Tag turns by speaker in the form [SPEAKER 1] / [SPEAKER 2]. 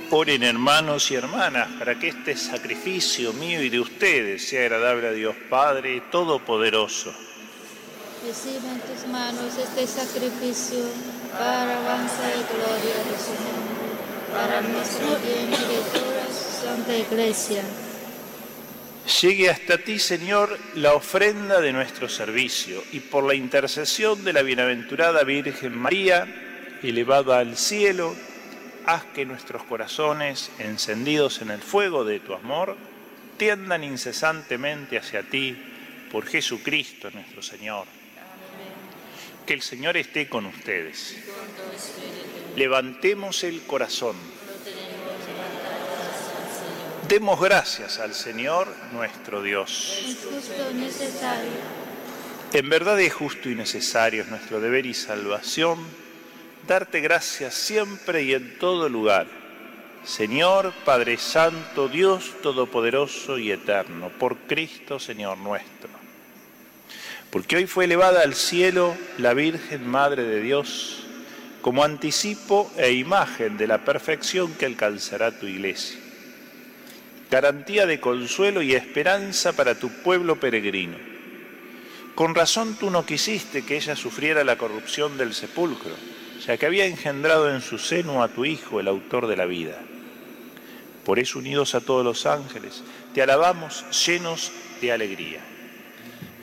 [SPEAKER 1] Oren, hermanos y hermanas, para que este sacrificio mío y de ustedes sea agradable a Dios Padre Todopoderoso.
[SPEAKER 2] Recibe en tus manos este sacrificio para alabanza y gloria de su nombre, para nuestro bien y de toda su santa Iglesia.
[SPEAKER 1] Llegue hasta ti, Señor, la ofrenda de nuestro servicio, y por la intercesión de la bienaventurada Virgen María, elevada al cielo, haz que nuestros corazones, encendidos en el fuego de tu amor, tiendan incesantemente hacia ti, por Jesucristo nuestro Señor. Amén. Que el Señor esté con ustedes. Levantemos el corazón. Demos gracias al Señor nuestro Dios.
[SPEAKER 2] Es justo y necesario.
[SPEAKER 1] En verdad es justo y necesario, es nuestro deber y salvación, darte gracias siempre y en todo lugar. Señor, Padre Santo, Dios Todopoderoso y Eterno, por Cristo, Señor nuestro. Porque hoy fue elevada al cielo la Virgen Madre de Dios, como anticipo e imagen de la perfección que alcanzará tu Iglesia. Garantía de consuelo y esperanza para tu pueblo peregrino. Con razón tú no quisiste que ella sufriera la corrupción del sepulcro, ya que había engendrado en su seno a tu Hijo, el autor de la vida. Por eso, unidos a todos los ángeles, te alabamos llenos de alegría.